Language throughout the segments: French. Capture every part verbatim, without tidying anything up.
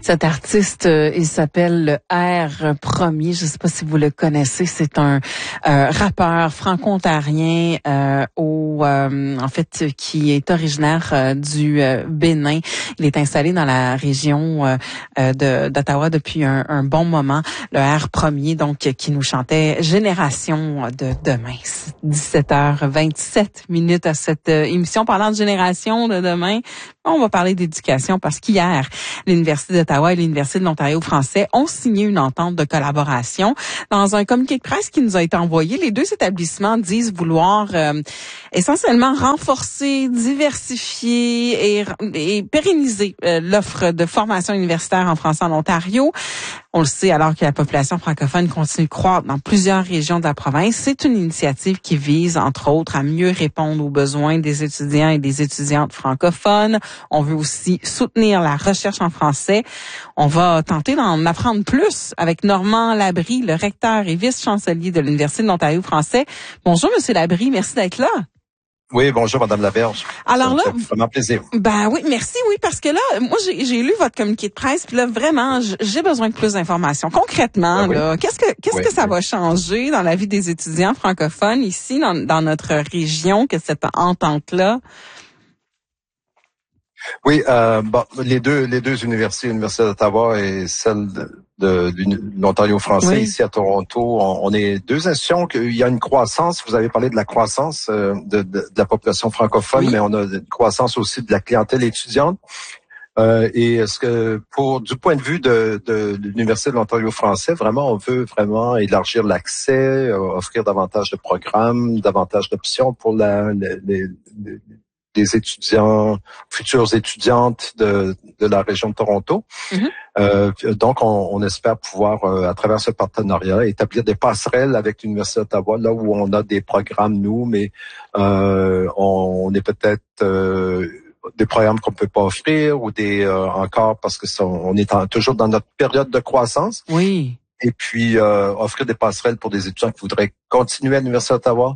Cet artiste, euh, il s'appelle R Premier. Je ne sais pas si vous le connaissez. C'est un euh, rappeur franco-ontarien euh, au, euh, en fait, qui est originaire euh, du euh, Bénin. Il est installé dans la région euh, de, d'Ottawa depuis un, un bon moment. Le R Premier, donc, qui nous chantait Génération de demain. dix-sept heures vingt-sept minutes à cette euh, émission. Parlant de Génération de demain, on va parler d'éducation parce qu'hier, l'Université d'Ottawa et l'Université de l'Ontario français ont signé une entente de collaboration. Dans un communiqué de presse qui nous a été envoyé, les deux établissements disent vouloir euh, essentiellement renforcer, diversifier et, et pérenniser euh, l'offre de formation universitaire en français en Ontario. On le sait, alors que la population francophone continue de croître dans plusieurs régions de la province, c'est une initiative qui vise, entre autres, à mieux répondre aux besoins des étudiants et des étudiantes francophones. On veut aussi soutenir la recherche en français. On va tenter d'en apprendre plus avec Normand Labrie, le recteur et vice-chancelier de l'Université de l'Ontario français. Bonjour, Monsieur Labrie, merci d'être là. Oui, bonjour, Madame Laberge. Alors là, c'est vraiment plaisir. Ben oui, merci, oui, parce que là, moi, j'ai, j'ai lu votre communiqué de presse, puis là, vraiment, j'ai besoin de plus d'informations. Concrètement, ben oui. là, qu'est-ce que qu'est-ce oui, que ça oui. va changer dans la vie des étudiants francophones ici, dans, dans notre région, que cette entente-là? Oui, euh, bon, les deux les deux universités, l'Université d'Ottawa et celle de, de, de l'Ontario français, oui. ici à Toronto, on, on est deux institutions qu'il y a une croissance. Vous avez parlé de la croissance euh, de, de, de la population francophone, oui. mais on a une croissance aussi de la clientèle étudiante. Euh, et est-ce que pour du point de vue de, de, de l'Université de l'Ontario français, vraiment, on veut vraiment élargir l'accès, offrir davantage de programmes, davantage d'options pour la, les, les, les des étudiants, futures étudiantes de, de la région de Toronto. Mm-hmm. Euh, donc, on, on espère pouvoir, euh, à travers ce partenariat, établir des passerelles avec l'Université d'Ottawa, là où on a des programmes, nous, mais euh, on, on est peut-être euh, des programmes qu'on peut pas offrir ou des euh, encore parce que ça, on est en, toujours dans notre période de croissance. Oui. Et puis, euh, offrir des passerelles pour des étudiants qui voudraient continuer à l'Université d'Ottawa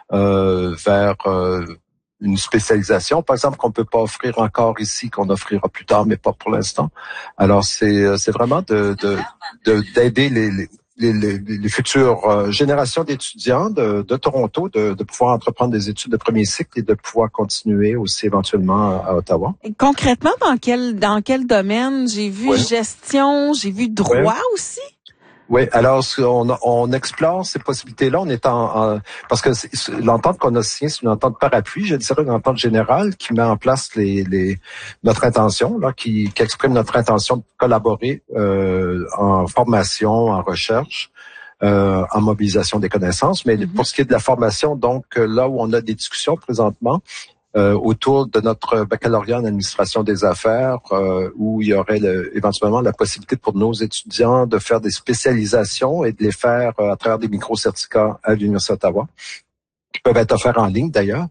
euh, vers... Euh, une spécialisation, par exemple, qu'on peut pas offrir encore ici, qu'on offrira plus tard, mais pas pour l'instant. Alors, c'est c'est vraiment de, de, de d'aider les, les les les futures euh, générations d'étudiants de, de Toronto de, de pouvoir entreprendre des études de premier cycle et de pouvoir continuer aussi éventuellement à, à Ottawa. Et concrètement, dans quel dans quel domaine? J'ai vu ouais. gestion, j'ai vu droit ouais. aussi. Oui, alors on, on explore ces possibilités-là. On est en, en parce que l'entente qu'on a signée, c'est une entente parapluie, je dirais une entente générale qui met en place les, les notre intention, là, qui, qui exprime notre intention de collaborer euh, en formation, en recherche, euh, en mobilisation des connaissances. Mais mm-hmm. pour ce qui est de la formation, donc là où on a des discussions présentement. Euh, autour de notre baccalauréat en administration des affaires, euh, où il y aurait le, éventuellement la possibilité pour nos étudiants de faire des spécialisations et de les faire euh, à travers des micro-certificats à l'Université d'Ottawa, qui peuvent être offerts en ligne d'ailleurs.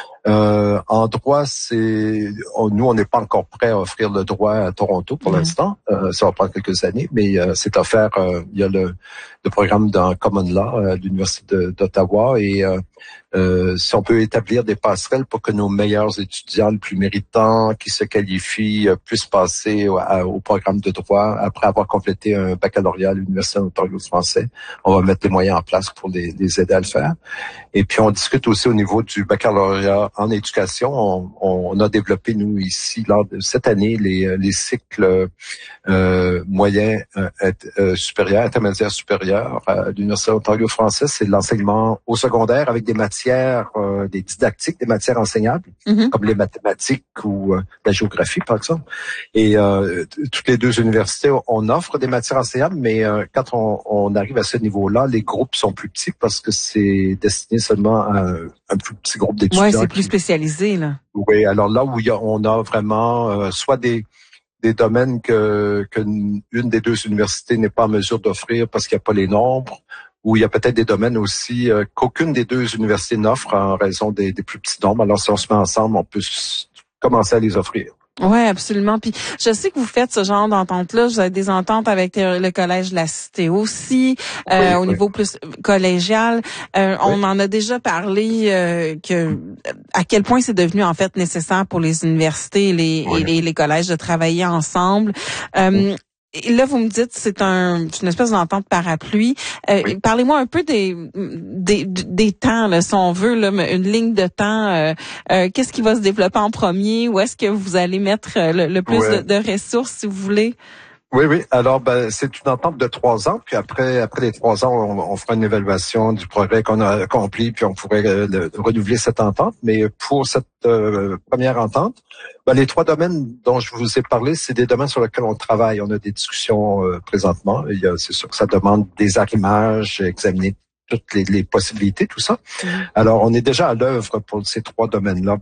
Euh, en droit, c'est on, nous, on n'est pas encore prêt à offrir le droit à Toronto pour mmh. l'instant. Euh, ça va prendre quelques années, mais euh, c'est offert. Euh, il y a le, le programme dans Common Law à l'Université de, d'Ottawa et euh, euh, si on peut établir des passerelles pour que nos meilleurs étudiants, les plus méritants, qui se qualifient, euh, puissent passer au, à, au programme de droit après avoir complété un baccalauréat à l'Université de l'Ontario français. On va mettre les moyens en place pour les, les aider à le faire. Et puis, on discute aussi au niveau du baccalauréat en éducation. On, on a développé, nous, ici, lors de cette année, les, les cycles euh, moyens euh, euh, supérieurs, intermédiaires supérieurs à l'Université de l'Ontario français. C'est l'enseignement au secondaire avec des matières, euh, des didactiques, des matières enseignables, mm-hmm. comme les mathématiques ou euh, la géographie, par exemple. Et euh, toutes les deux universités, on offre des matières enseignables, mais euh, quand on, on arrive à ce niveau-là, les groupes sont plus petits parce que c'est destiné seulement à un, un plus petit groupe d'étudiants. Oui, c'est plus spécialisé, là. Oui, alors là où il y a, on a vraiment euh, soit des des domaines que, que une des deux universités n'est pas en mesure d'offrir parce qu'il n'y a pas les nombres, ou il y a peut-être des domaines aussi euh, qu'aucune des deux universités n'offre en raison des, des plus petits nombres. Alors, si on se met ensemble, on peut s- commencer à les offrir. Oui, absolument. Puis je sais que vous faites ce genre d'entente-là. Vous avez des ententes avec le Collège de la Cité aussi, euh, oui, au oui. niveau plus collégial. Euh, oui. On en a déjà parlé euh, que à quel point c'est devenu en fait nécessaire pour les universités et les, oui. et les, les collèges de travailler ensemble. Euh, oui. et là, vous me dites c'est un, une espèce d'entente parapluie. Euh, oui. Parlez-moi un peu des des, des temps, là, si on veut, là, une ligne de temps. Euh, euh, qu'est-ce qui va se développer en premier? Où est-ce que vous allez mettre le, le plus ouais. de, de ressources, si vous voulez? Oui, oui. Alors, ben, c'est une entente de trois ans. Puis après, après les trois ans, on, on fera une évaluation du progrès qu'on a accompli, puis on pourrait euh, le, renouveler cette entente. Mais pour cette euh, première entente, ben, les trois domaines dont je vous ai parlé, c'est des domaines sur lesquels on travaille. On a des discussions euh, présentement. Il y a, c'est sûr que ça demande des arrimages, examiner toutes les, les possibilités, tout ça. Mmh. Alors, on est déjà à l'œuvre pour ces trois domaines-là.